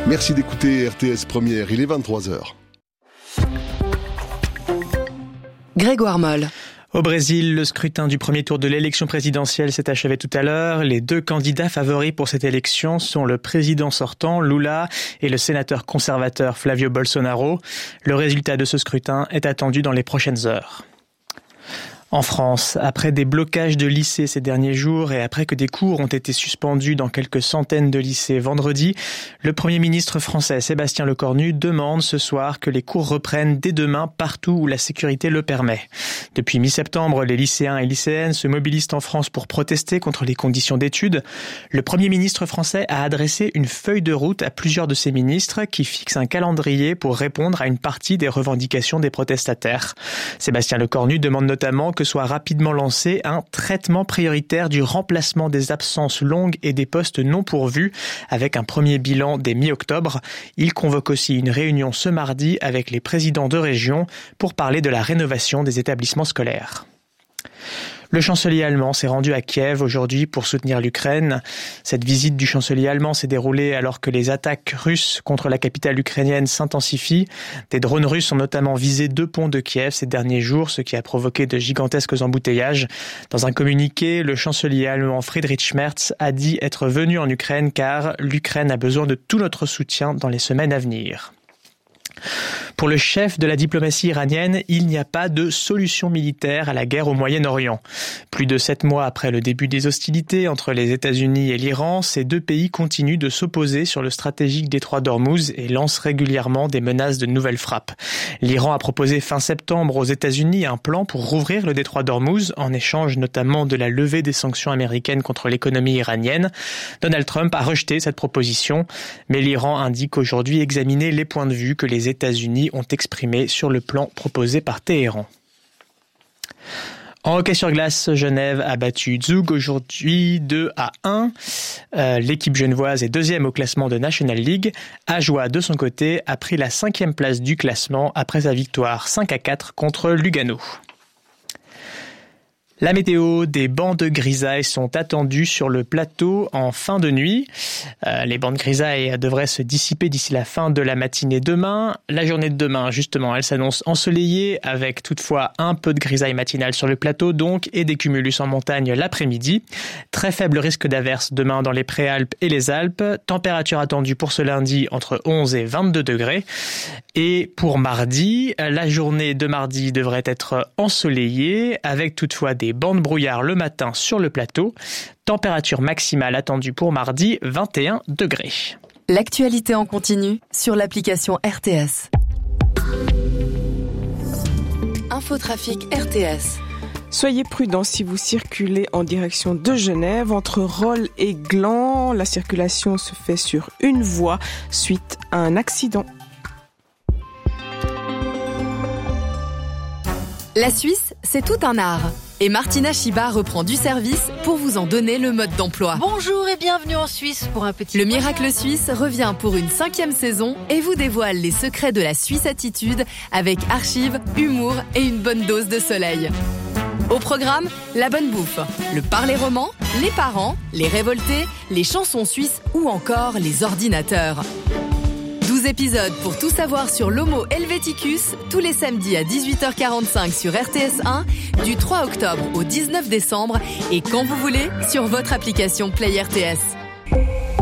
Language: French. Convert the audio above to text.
Merci d'écouter RTS Première, il est 23h. Grégoire Moll. Au Brésil, le scrutin du premier tour de l'élection présidentielle s'est achevé tout à l'heure. Les deux candidats favoris pour cette élection sont le président sortant, Lula, et le sénateur conservateur Flávio Bolsonaro. Le résultat de ce scrutin est attendu dans les prochaines heures. En France, après des blocages de lycées ces derniers jours et après que des cours ont été suspendus dans quelques centaines de lycées vendredi, le Premier ministre français Sébastien Lecornu demande ce soir que les cours reprennent dès demain partout où la sécurité le permet. Depuis mi-septembre, les lycéens et lycéennes se mobilisent en France pour protester contre les conditions d'études. Le Premier ministre français a adressé une feuille de route à plusieurs de ses ministres qui fixent un calendrier pour répondre à une partie des revendications des protestataires. Sébastien Lecornu demande notamment que soit rapidement lancé un traitement prioritaire du remplacement des absences longues et des postes non pourvus avec un premier bilan dès mi-octobre. Il convoque aussi une réunion ce mardi avec les présidents de région pour parler de la rénovation des établissements scolaires. Le chancelier allemand s'est rendu à Kiev aujourd'hui pour soutenir l'Ukraine. Cette visite du chancelier allemand s'est déroulée alors que les attaques russes contre la capitale ukrainienne s'intensifient. Des drones russes ont notamment visé 2 ponts de Kiev ces derniers jours, ce qui a provoqué de gigantesques embouteillages. Dans un communiqué, le chancelier allemand Friedrich Merz a dit être venu en Ukraine car l'Ukraine a besoin de tout notre soutien dans les semaines à venir. Pour le chef de la diplomatie iranienne, il n'y a pas de solution militaire à la guerre au Moyen-Orient. Plus de 7 mois après le début des hostilités entre les États-Unis et l'Iran, ces deux pays continuent de s'opposer sur le stratégique détroit d'Ormuz et lancent régulièrement des menaces de nouvelles frappes. L'Iran a proposé fin septembre aux États-Unis un plan pour rouvrir le détroit d'Ormuz, en échange notamment de la levée des sanctions américaines contre l'économie iranienne. Donald Trump a rejeté cette proposition, mais l'Iran indique aujourd'hui examiner les points de vue que les États-Unis ont exprimés sur le plan proposé par Téhéran. En hockey sur glace, Genève a battu Zug aujourd'hui 2-1. L'équipe genevoise est deuxième au classement de National League. Ajoie, de son côté, a pris la 5e place du classement après sa victoire 5-4 contre Lugano. La météo, des bancs de grisaille sont attendus sur le plateau en fin de nuit. Les bancs de grisaille devraient se dissiper d'ici la fin de la matinée demain. La journée de demain, justement, elle s'annonce ensoleillée avec toutefois un peu de grisaille matinale sur le plateau donc et des cumulus en montagne l'après-midi. Très faible risque d'averse demain dans les Préalpes et les Alpes. Température attendue pour ce lundi entre 11 et 22 degrés. Et pour mardi, la journée de mardi devrait être ensoleillée avec toutefois des bancs de brouillard le matin sur le plateau. Température maximale attendue pour mardi, 21 degrés. L'actualité en continu sur l'application RTS. Infotrafic RTS. Soyez prudents si vous circulez en direction de Genève. Entre Rolle et Gland, la circulation se fait sur une voie suite à un accident. La Suisse, c'est tout un art. Et Martina Chiba reprend du service pour vous en donner le mode d'emploi. Bonjour et bienvenue en Suisse pour un petit... Le Miracle Suisse revient pour une 5e saison et vous dévoile les secrets de la Suisse attitude avec archives, humour et une bonne dose de soleil. Au programme, la bonne bouffe, le parler roman, les parents, les révoltés, les chansons suisses ou encore les ordinateurs. 12 épisodes pour tout savoir sur l'Homo Helveticus, tous les samedis à 18h45 sur RTS1, du 3 octobre au 19 décembre et quand vous voulez sur votre application Play RTS.